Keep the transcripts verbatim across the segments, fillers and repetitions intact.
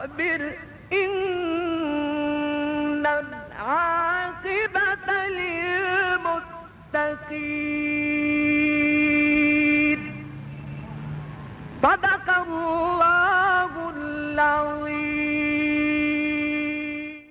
فاصبر إن العاقبة للمتقين. صدق الله العظيم.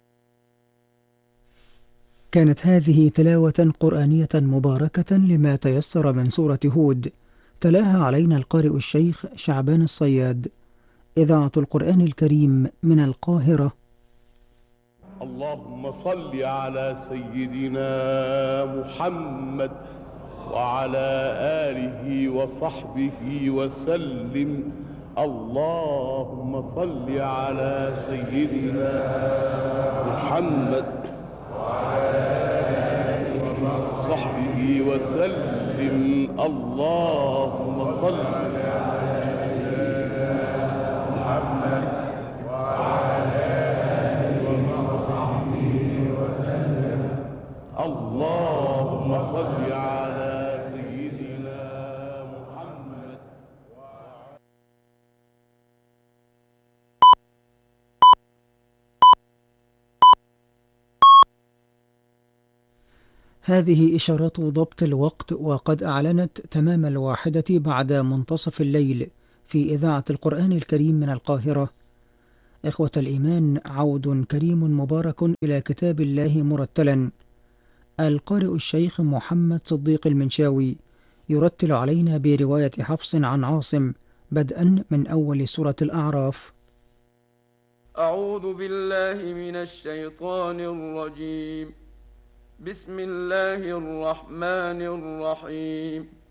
كانت هذه تلاوة قرآنية مباركة لما تيسر من سورة هود، تلاها علينا القارئ الشيخ شعبان الصياد. إذاعة القرآن الكريم من القاهرة. اللهم صل على سيدنا محمد وعلى آله وصحبه وسلم. اللهم صل على سيدنا محمد وعلى آله وصحبه وسلم. اللهم صل على سيدنا محمد وعلى آله وصحبه وسلم. اللهم صل على سيدنا محمد. هذه إشارات ضبط الوقت، وقد أعلنت تمام الواحدة بعد منتصف الليل في إذاعة القرآن الكريم من القاهرة. إخوة الإيمان، عود كريم مبارك إلى كتاب الله مرتلا. القارئ الشيخ محمد صديق المنشاوي يرتل علينا برواية حفص عن عاصم بدءا من أول سورة الأعراف. أعوذ بالله من الشيطان الرجيم. بسم الله الرحمن الرحيم.